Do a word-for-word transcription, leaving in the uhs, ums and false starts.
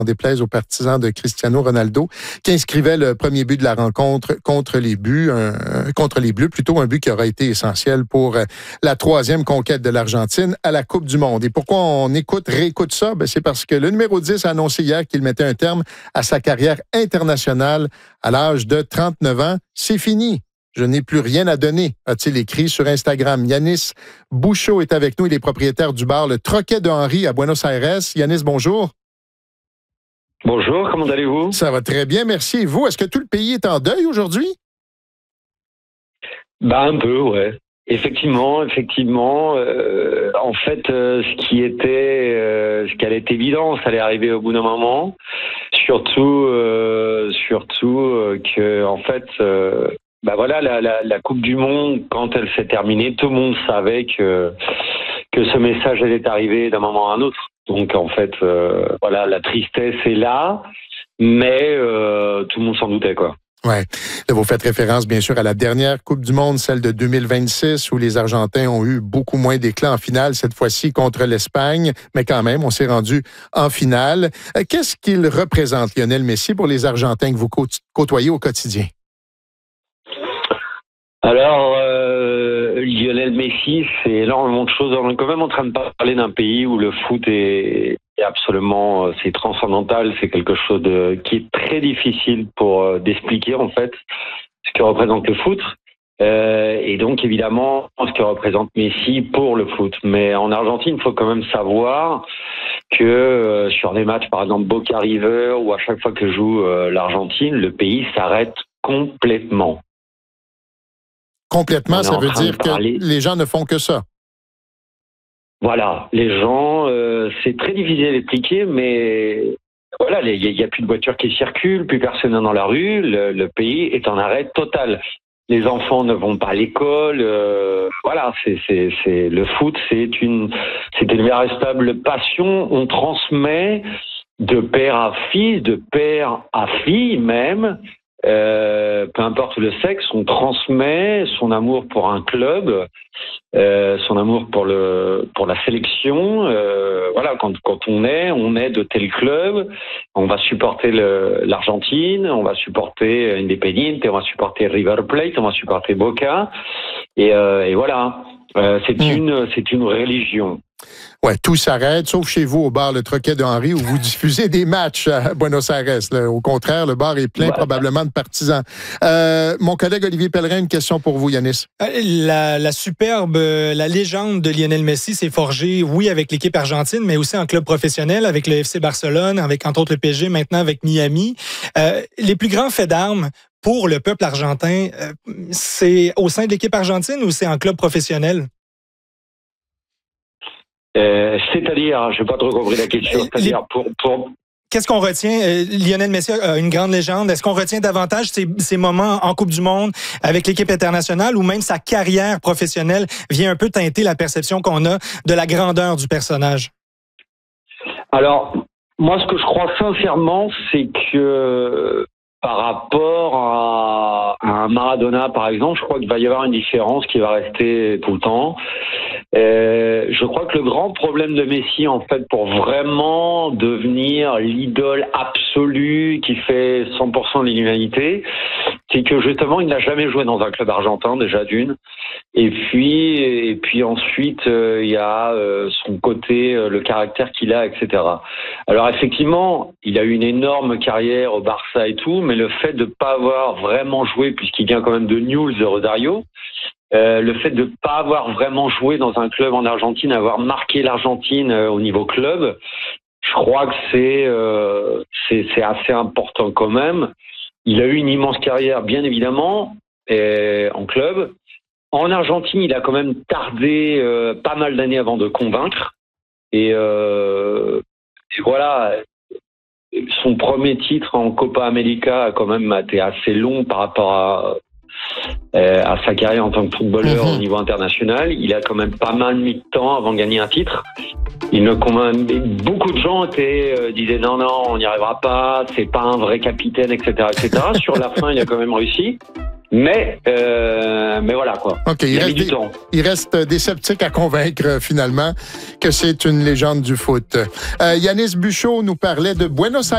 On déplaise aux partisans de Cristiano Ronaldo, qui inscrivait le premier but de la rencontre contre les buts, un, contre les Bleus, plutôt un but qui aura été essentiel pour la troisième conquête de l'Argentine à la Coupe du Monde. Et pourquoi on écoute, réécoute ça? Ben, c'est parce que le numéro dix a annoncé hier qu'il mettait un terme à sa carrière internationale à l'âge de trente-neuf ans. C'est fini. Je n'ai plus rien à donner, a-t-il écrit sur Instagram. Yanis Bouchot est avec nous. Il est propriétaire du bar Le Troquet de Henry à Buenos Aires. Yanis, bonjour. Bonjour, comment allez-vous? Ça va très bien, merci. Et vous, est-ce que tout le pays est en deuil aujourd'hui? Ben, un peu, ouais. Effectivement, effectivement. Euh, en fait, euh, ce qui était, euh, ce qui allait être évident, ça allait arriver au bout d'un moment. Surtout, euh, surtout euh, que, en fait, euh, ben voilà, la, la, la Coupe du Monde, quand elle s'est terminée, tout le monde savait que que ce message allait arriver d'un moment à un autre. Donc, en fait, euh, voilà, la tristesse est là, mais euh, tout le monde s'en doutait, quoi. Ouais. Là, vous faites référence, bien sûr, à la dernière Coupe du Monde, celle de deux mille vingt-six, où les Argentins ont eu beaucoup moins d'éclat en finale, cette fois-ci contre l'Espagne, mais quand même, on s'est rendu en finale. Qu'est-ce qu'il représente, Lionel Messi, pour les Argentins que vous côtoyez au quotidien? Alors, euh, Lionel Messi, c'est énormément de choses. On est quand même en train de parler d'un pays où le foot est, est absolument, c'est transcendantal. C'est quelque chose de, qui est très difficile pour euh, d'expliquer en fait ce que représente le foot. Euh, et donc évidemment ce que représente Messi pour le foot. Mais en Argentine, il faut quand même savoir que euh, sur des matchs, par exemple Boca River, ou à chaque fois que joue euh, l'Argentine, le pays s'arrête complètement. Complètement, ça veut dire que les gens ne font que ça. Voilà, les gens, euh, c'est très difficile à l'expliquer, mais voilà, il n'y a, a plus de voitures qui circulent, plus personne n'est dans la rue, le, le pays est en arrêt total. Les enfants ne vont pas à l'école, euh, voilà, c'est, c'est, c'est le foot, c'est une, c'est une véritable passion. On transmet de père à fils, de père à fille même. Euh, peu importe le sexe, on transmet son amour pour un club, euh, son amour pour le pour la sélection. Euh, voilà, quand quand on est, on est de tel club, on va supporter le, l'Argentine, on va supporter Independiente, on va supporter River Plate, on va supporter Boca, et, euh, et voilà, euh, c'est mmh. une c'est une religion. Ouais, tout s'arrête, sauf chez vous au bar Le Troquet de Henry où vous diffusez des matchs à Buenos Aires. Là. Au contraire, le bar est plein ouais. probablement de partisans. Euh, mon collègue Olivier Pellerin, une question pour vous, Yanis. La, la superbe, la légende de Lionel Messi s'est forgée, oui, avec l'équipe argentine, mais aussi en club professionnel, avec le F C Barcelone, avec entre autres le P S G, maintenant avec Miami. Euh, les plus grands faits d'armes pour le peuple argentin, euh, c'est au sein de l'équipe argentine ou c'est en club professionnel? Euh, c'est-à-dire, je n'ai pas trop compris la question. C'est-à-dire Les... pour, pour... Qu'est-ce qu'on retient? Euh, Lionel Messi a une grande légende. Est-ce qu'on retient davantage ces, ces moments en Coupe du Monde avec l'équipe internationale ou même sa carrière professionnelle vient un peu teinter la perception qu'on a de la grandeur du personnage? Alors, moi, ce que je crois sincèrement, c'est que par rapport à, à un Maradona, par exemple, je crois qu'il va y avoir une différence qui va rester tout le temps. Euh, je crois que le grand problème de Messi, en fait, pour vraiment devenir l'idole absolue qui fait cent pour cent de l'humanité, c'est que justement, il n'a jamais joué dans un club argentin, déjà d'une. Et puis, et puis ensuite, euh, il y a euh, son côté, euh, le caractère qu'il a, et cetera. Alors effectivement, il a eu une énorme carrière au Barça et tout, mais le fait de ne pas avoir vraiment joué, puisqu'il vient quand même de Newell's de Rosario, Euh, le fait de ne pas avoir vraiment joué dans un club en Argentine, avoir marqué l'Argentine euh, au niveau club, je crois que c'est, euh, c'est, c'est assez important quand même. Il a eu une immense carrière, bien évidemment, et, en club. En Argentine, il a quand même tardé euh, pas mal d'années avant de convaincre. Et, euh, et voilà, son premier titre en Copa América a quand même été assez long par rapport à... Euh, à sa carrière en tant que footballeur mmh. au niveau international. Il a quand même pas mal mis de temps avant de gagner un titre. Il ne convainc... Beaucoup de gens étaient, euh, disaient non, non, on n'y arrivera pas, c'est pas un vrai capitaine, et cetera, et cetera. Sur la fin, il a quand même réussi. Mais, euh, mais voilà, quoi. Okay, il, il, reste des, il reste des sceptiques à convaincre, finalement, que c'est une légende du foot. Euh, Yanis Bouchot nous parlait de Buenos Aires.